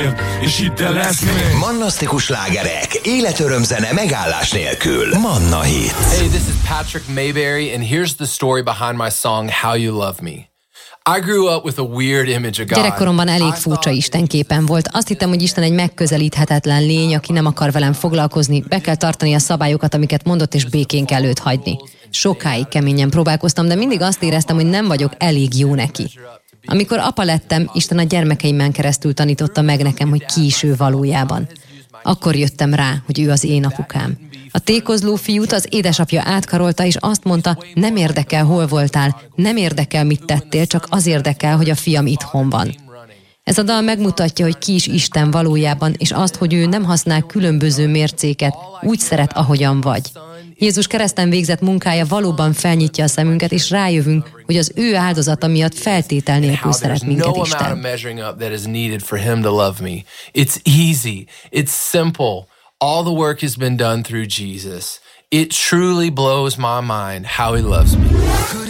és hitte lesz még. Mannasztikus slágerek, életörömzene megállás nélkül. Manna Hit. Hey, this is Patrick Mayberry, and here's the story behind my song How You Love Me. I grew up with a weird image of God. Gyerekkoromban elég furcsa istenképen volt. Azt hittem, hogy Isten egy megközelíthetetlen lény, aki nem akar velem foglalkozni, be kell tartani a szabályokat, amiket mondott, és békén kell őt hagyni. Sokáig keményen próbálkoztam, de mindig azt éreztem, hogy nem vagyok elég jó neki. Amikor apa lettem, Isten a gyermekeimen keresztül tanította meg nekem, hogy ki is ő valójában. Akkor jöttem rá, hogy ő az én apukám. A tékozló fiút az édesapja átkarolta, és azt mondta, nem érdekel, hol voltál, nem érdekel, mit tettél, csak az érdekel, hogy a fiam itthon van. Ez a dal megmutatja, hogy ki is Isten valójában, és azt, hogy ő nem használ különböző mércéket, úgy szeret, ahogyan vagy. Jézus kereszten végzett munkája valóban felnyitja a szemünket, és rájövünk, hogy az ő áldozata miatt feltétel nélkül szeret minket Isten. It's easy. It's simple. All the work has been done through Jesus. It truly blows my mind how he loves me.